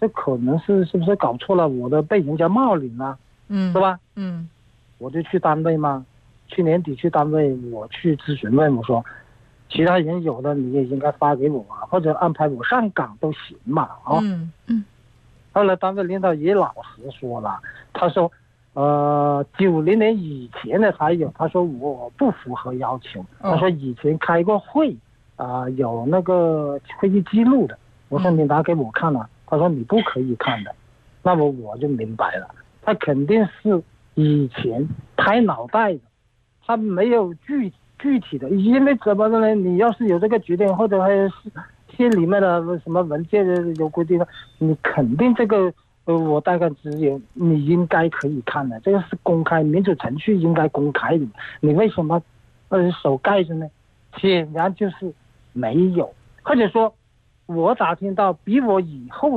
这可能是不是搞错了，我的被人家冒领了，是吧？我就去单位嘛，去年底去单位，我去咨询问我说，其他人有的你也应该发给我啊，或者安排我上岗都行嘛，啊。后来单位领导也老实说了，他说，90年以前的才有，他说我不符合要求，他说以前开过会，有那个会议记录的，我说你拿给我看了，他说你不可以看的，那么我就明白了，他肯定是以前拍脑袋的，他没有具体的，因为怎么呢？你要是有这个决定，或者还是县里面的什么文件有规定的，你肯定这个我大概只有你应该可以看的，这个是公开民主程序应该公开的，你为什么手盖着呢？显然就是没有，或者说我打听到比我以后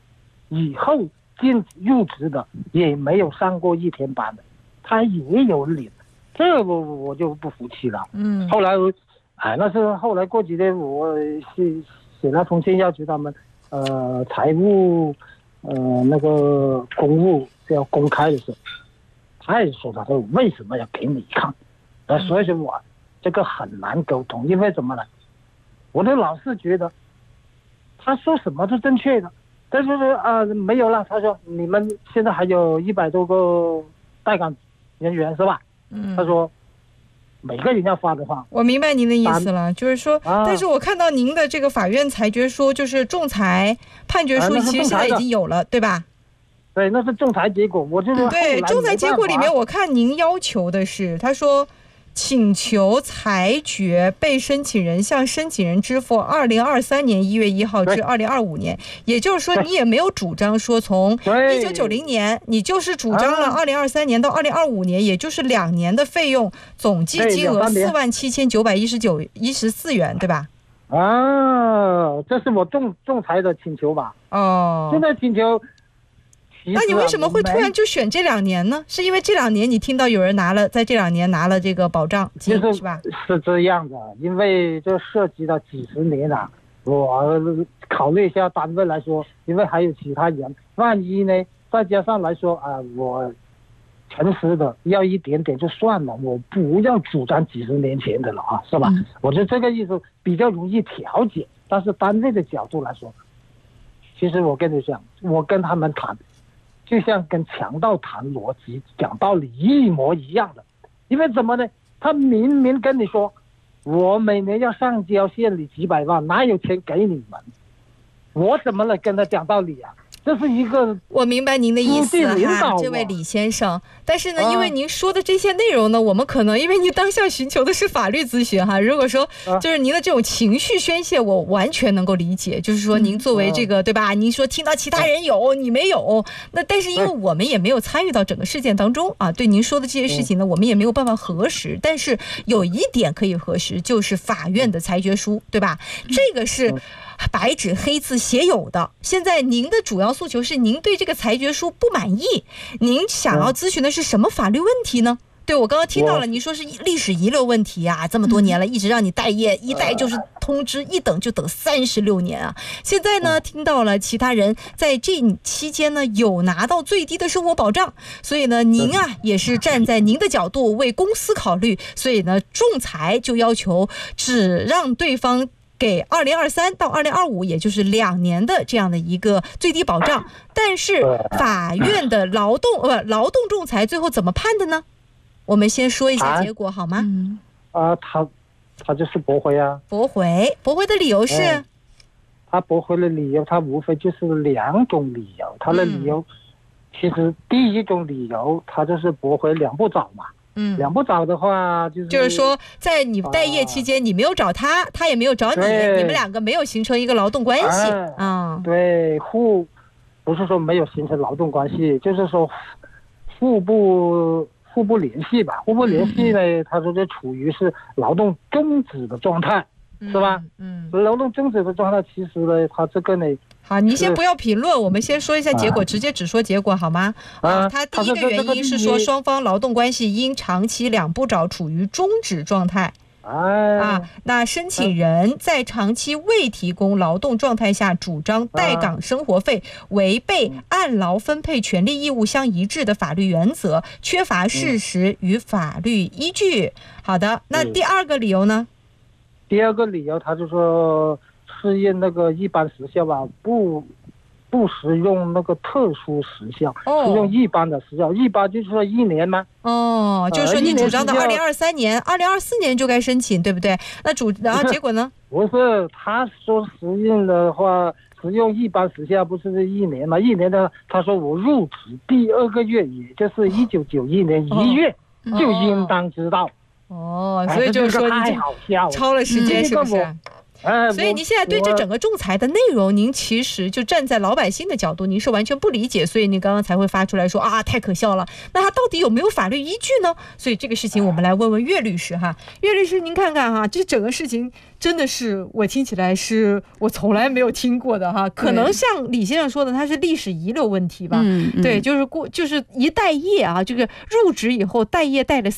入职的也没有上过1天班的，他也有领，这我就不服气了。后来那是后来过几天我写了封信要求他们财务那个公务要公开的时候，他也说他说为什么要给你看，所以说我这个很难沟通，因为怎么呢？我的老是觉得他说什么都正确的，但是没有了。他说你们现在还有100多个待岗人员是吧？他说每个人要发的话， 我明白您的意思了，就是说，但是我看到您的这个法院裁决书，就是仲裁判决书，其实现在已经有了，对吧？ 对，那是仲裁结果，我就是对仲裁结果里面，我看您要求的是，他说请求裁决被申请人向申请人支付2023年1月1号至2025年，也就是说你也没有主张说从1990年，你就是主张了2023年到2025年，也就是2年的费用总计金额47914元，对吧？ 这是我仲裁的请求吧？现在请求。 那你为什么会突然就选这2年呢？是因为这2年你听到有人在这2年拿了这个保障金，是吧？ 是这样的，因为这涉及到几十年了，我考虑一下单位来说，因为还有其他人，万一呢，再加上来说我诚实的要一点点就算了，我不要主张几十年前的了是吧？我觉得这个意思比较容易调解，但是单位的角度来说，其实我跟你讲，我跟他们谈。就像跟强盗谈逻辑讲道理一模一样的，因为怎么呢？他明明跟你说，我每年要上交县里几百万，哪有钱给你们？我怎么来跟他讲道理啊？这是一个， 我明白您的意思哈，这位李先生。但是呢，因为您说的这些内容呢，我们可能因为您当下寻求的是法律咨询哈。如果说就是您的这种情绪宣泄，我完全能够理解。就是说您作为这个对吧？您说听到其他人有，你没有，那但是因为我们也没有参与到整个事件当中啊，对您说的这些事情呢，我们也没有办法核实。但是有一点可以核实，就是法院的裁决书，对吧？这个是白纸黑字写有的。现在您的主要诉求是您对这个裁决书不满意，您想要咨询的是什么法律问题呢？对，我刚刚听到了，您说是历史遗留问题啊，这么多年了，一直让你待业，一待就是通知，一等就等36年啊。现在呢，听到了其他人在这期间呢有拿到最低的生活保障，所以呢，您也是站在您的角度为公司考虑，所以呢，仲裁就要求只让对方给2023到2025，也就是2年的这样的一个最低保障。但是法院的劳动仲裁最后怎么判的呢？我们先说一下结果好吗？ 他就是驳回啊。 驳回的理由是？ 他驳回的理由，他无非就是2种理由。他的理由，其实第一种理由，他就是驳回2不找嘛。2不找的话， 就是说，在你待业期间，你没有找他，他也没有找你，你们2个没有形成一个劳动关系对，不是说没有形成劳动关系，就是说互不联系吧。互不联系呢，他说这处于是劳动终止的状态，是吧？劳动终止的状态，其实呢，他这个呢。 好，你先不要评论，我们先说一下结果，直接只说结果好吗？他第一个原因是说双方劳动关系因长期2不找处于终止状态。 那申请人在长期未提供劳动状态下主张待岗生活费，违背按劳分配权利义务相一致的法律原则，缺乏事实与法律依据。好的，那第二个理由呢？ 第二个理由他就说适应那个一般时效吧，不使用那个特殊时效，是用一般的时效。一般就是说1年吗？ 就是说你主张的2023年、2024年就该申请，对不对？然后结果呢？ 不是，他说实用的话，使用一般时效不是1年吗？1年的，他说我入职第2个月，也就是1991年1月就应当知道。 所以就是说你超了时间，是不是？所以您现在对这整个仲裁的内容，您其实就站在老百姓的角度，您是完全不理解，所以您刚刚才会发出来说太可笑了。那他到底有没有法律依据呢？所以这个事情我们来问问岳律师哈。岳律师，您看看哈，这整个事情真的是我听起来是我从来没有听过的哈。可能像李先生说的，他是历史遗留问题吧？对，就是一待业啊，这个入职以后待业待了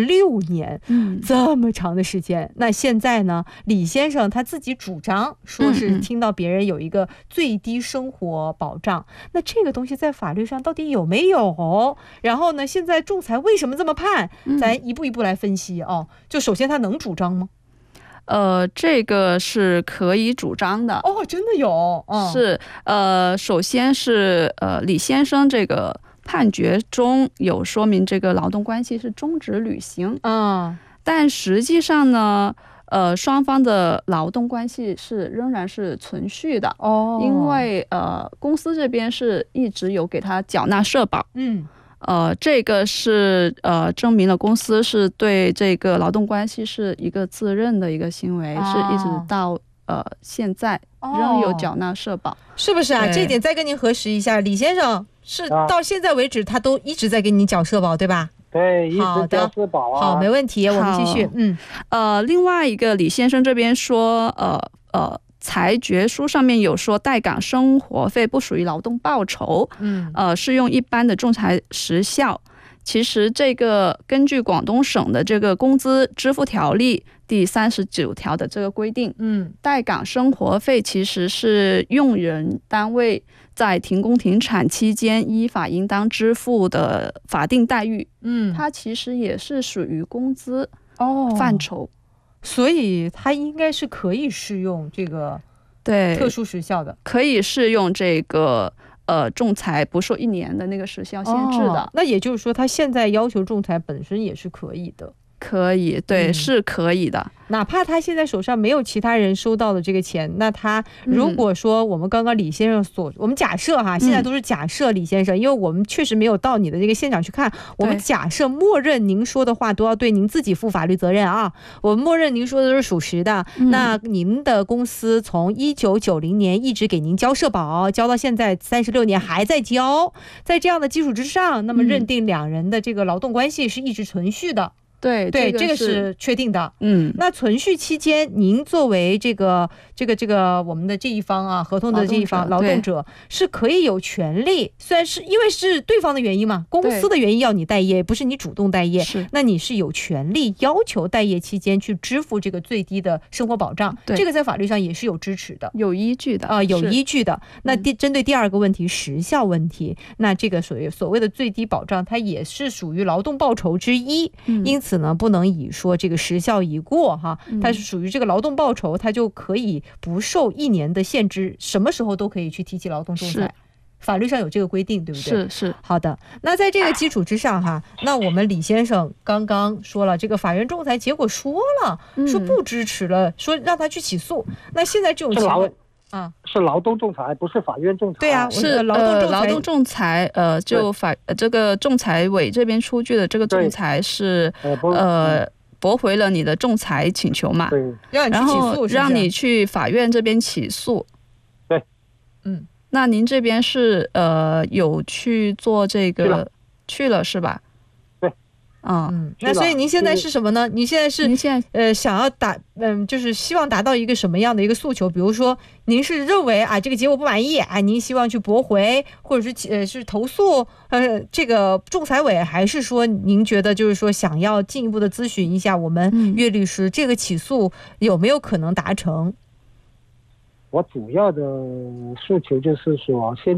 36年，这么长的时间。那现在呢，李先生他自己主张说是听到别人有一个最低生活保障，那这个东西在法律上到底有没有？然后呢，现在仲裁为什么这么判？咱一步一步来分析就首先他能主张吗？ 这个是可以主张的。 真的有？ 是首先是李先生这个判决中有说明这个劳动关系是终止履行，但实际上呢，双方的劳动关系仍然是存续的，因为公司这边是一直有给他缴纳社保，这个是证明了公司是对这个劳动关系是一个自认的一个行为，是一直到现在仍有缴纳社保， 是不是啊？这一点再跟您核实一下，李先生是到现在为止他都一直在给你缴社保，对吧？ 对，一直交社保好，没问题，我们继续。 另外一个李先生这边说，裁决书上面有说待岗生活费不属于劳动报酬，适用一般的仲裁时效。其实这个根据广东省的这个工资支付条例第39条的这个规定，待岗生活费其实是用人单位在停工停产期间依法应当支付的法定待遇，它其实也是属于工资范畴， 所以它应该是可以适用这个特殊时效的， 可以适用这个仲裁不受1年的那个时效限制的。 那也就是说他现在要求仲裁本身也是可以的。 可以，对，是可以的。 哪怕他现在手上没有其他人收到的这个钱，那他如果说我们刚刚李先生我们假设哈，现在都是假设李先生，因为我们确实没有到你的这个现场去看，我们假设默认您说的话都要对您自己负法律责任啊，我们默认您说的都是属实的。那您的公司从1990年一直给您交社保，交到现在36年还在交，在这样的基础之上，那么认定两人的这个劳动关系是一直存续的。 对， 这个是确定的。那存续期间，您作为这个我们的这一方啊，合同的这一方劳动者是可以有权利，虽然是因为是对方的原因嘛，公司的原因要你待业，不是你主动待业，那你是有权利要求待业期间去支付这个最低的生活保障，这个在法律上也是有支持的， 有依据的啊，有依据的。那针对第二个问题，时效问题，那这个所谓的最低保障，它也是属于劳动报酬之一，因此呢，不能以说这个时效已过哈，它是属于这个劳动报酬，它就可以不受1年的限制，什么时候都可以去提起劳动仲裁，法律上有这个规定，对不对？ 是。 好的，那在这个基础之上哈，那我们李先生刚刚说了，这个法院仲裁结果说了，说不支持了，说让他去起诉。那现在这种情况是劳动仲裁，不是法院仲裁。 对啊， 是劳动仲裁。就这个仲裁委这边出具的这个仲裁是驳回了你的仲裁请求嘛？ 对， 然后让你去法院这边起诉。 对， 那您这边是有去做这个去了是吧？ 对， 那所以您现在是什么呢？您现在是想要就是希望达到一个什么样的一个诉求？比如说您是认为啊这个结果不满意啊，您希望去驳回，或者是投诉这个仲裁委，还是说您觉得就是说想要进一步的咨询一下我们岳律师，这个起诉有没有可能达成？ 我主要的诉求就是说，现